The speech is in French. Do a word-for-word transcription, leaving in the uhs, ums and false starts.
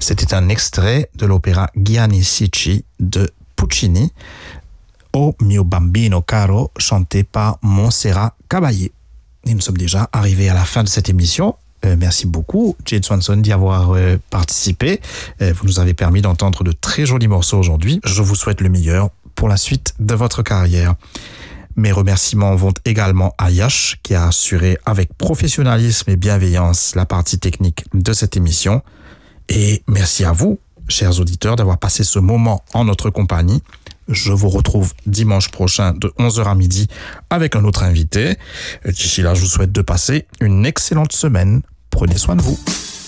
C'était un extrait de l'opéra Gianni Ricci de Puccini, O mio bambino caro, chanté par Montserrat Caballé. Et nous sommes déjà arrivés à la fin de cette émission. Euh, merci beaucoup, Jade Swanson, d'y avoir euh, participé. Euh, vous nous avez permis d'entendre de très jolis morceaux aujourd'hui. Je vous souhaite le meilleur pour la suite de votre carrière. Mes remerciements vont également à Yash, qui a assuré avec professionnalisme et bienveillance la partie technique de cette émission. Et merci à vous, chers auditeurs, d'avoir passé ce moment en notre compagnie. Je vous retrouve dimanche prochain de onze heures à midi avec un autre invité. D'ici là, je vous souhaite de passer une excellente semaine. Prenez soin de vous.